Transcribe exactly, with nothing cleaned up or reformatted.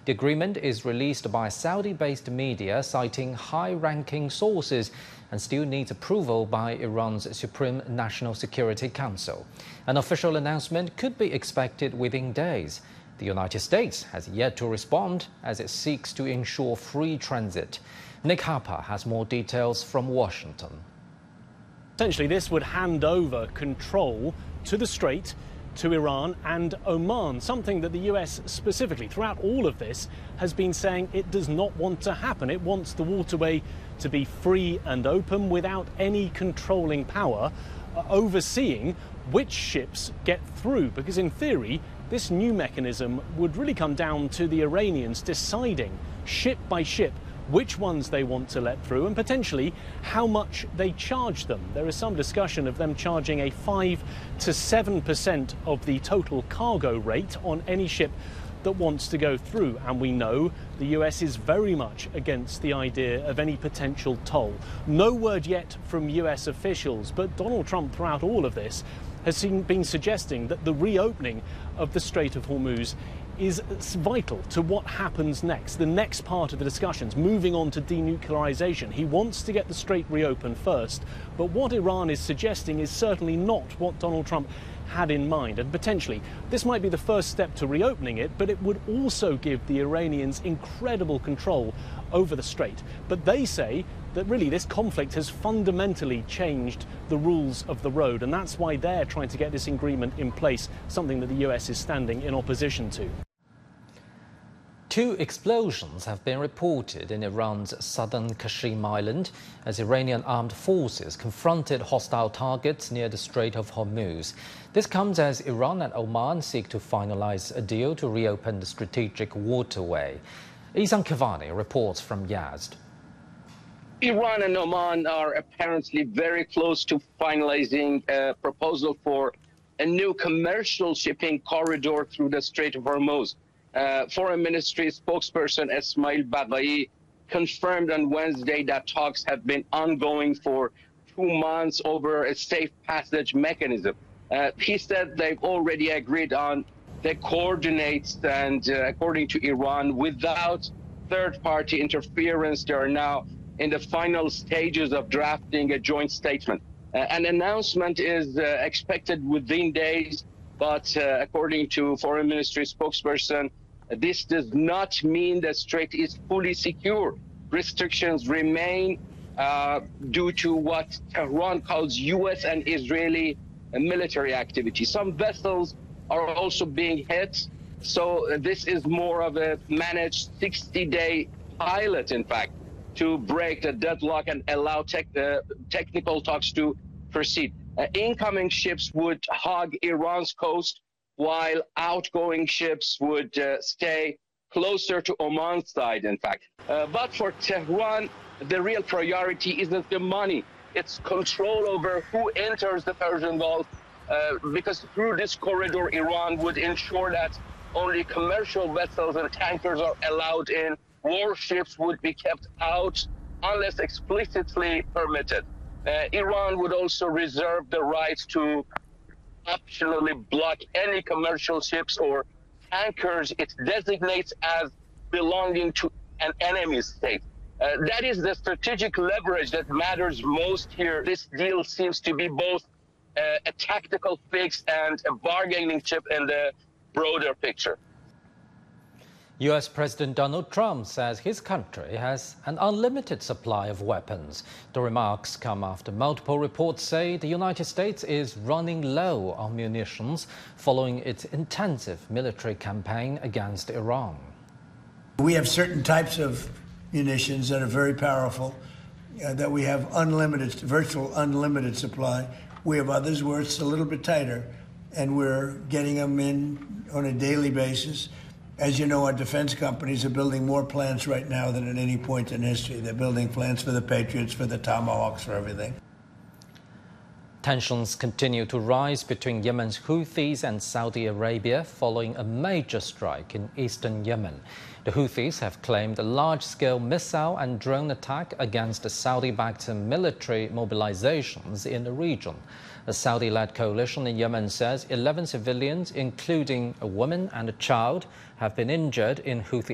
The agreement is released by Saudi-based media, citing high-ranking sources, and still needs approval by Iran's Supreme National Security Council. An official announcement could be expected within days. The United States has yet to respond as it seeks to ensure free transit. Nick Harper has more details from Washington. Essentially, this would hand over control to the Strait, to Iran and Oman, something that the U S specifically, throughout all of this, has been saying it does not want to happen. It wants the waterway to be free and open without any controlling power uh, overseeing which ships get through, because in theory, this new mechanism would really come down to the Iranians deciding, ship by ship, which ones they want to let through and potentially how much they charge them. There is some discussion of them charging a five to seven percent of the total cargo rate on any ship that wants to go through. And we know the U S is very much against the idea of any potential toll. No word yet from U S officials, but Donald Trump throughout all of this has seen, been suggesting that the reopening of the Strait of Hormuz is vital to what happens next, the next part of the discussions, moving on to denuclearization. He wants to get the Strait reopened first, but what Iran is suggesting is certainly not what Donald Trump had in mind. And potentially, this might be the first step to reopening it, but it would also give the Iranians incredible control over the Strait. But they say that really this conflict has fundamentally changed the rules of the road, and that's why they're trying to get this agreement in place, something that the U S is standing in opposition to. Two explosions have been reported in Iran's southern Qashm Island as Iranian armed forces confronted hostile targets near the Strait of Hormuz. This comes as Iran and Oman seek to finalize a deal to reopen the strategic waterway. Ihsan Kivani reports from Yazd. Iran and Oman are apparently very close to finalizing a proposal for a new commercial shipping corridor through the Strait of Hormuz. Uh, Foreign Ministry spokesperson Esmail Baghai confirmed on Wednesday that talks have been ongoing for two months over a safe passage mechanism. Uh, he said they've already agreed on the coordinates, and uh, according to Iran, without third-party interference, they are now in the final stages of drafting a joint statement. Uh, an announcement is uh, expected within days, but uh, according to Foreign Ministry spokesperson, this does not mean the strait is fully secure. Restrictions remain uh, due to what Tehran calls U S and Israeli military activity. Some vessels are also being hit, so this is more of a managed sixty-day pilot, in fact, to break the deadlock and allow tech, uh, technical talks to proceed. Uh, incoming ships would hog Iran's coast, while outgoing ships would uh, stay closer to Oman's side, in fact. Uh, but for Tehran, the real priority isn't the money. It's control over who enters the Persian Gulf, uh, because through this corridor, Iran would ensure that only commercial vessels and tankers are allowed in. Warships would be kept out unless explicitly permitted. Uh, Iran would also reserve the right to optionally block any commercial ships or tankers it designates as belonging to an enemy state. Uh, that is the strategic leverage that matters most here. This deal seems to be both uh, a tactical fix and a bargaining chip in the broader picture. U S President Donald Trump says his country has an unlimited supply of weapons. The remarks come after multiple reports say the United States is running low on munitions following its intensive military campaign against Iran. We have certain types of munitions that are very powerful, uh, that we have unlimited, virtual unlimited supply. We have others where it's a little bit tighter, and we're getting them in on a daily basis. As you know, our defense companies are building more plants right now than at any point in history. They're building plants for the Patriots, for the Tomahawks, for everything. Tensions continue to rise between Yemen's Houthis and Saudi Arabia following a major strike in eastern Yemen. The Houthis have claimed a large-scale missile and drone attack against the Saudi-backed military mobilizations in the region. A Saudi-led coalition in Yemen says eleven civilians, including a woman and a child, have been injured in Houthi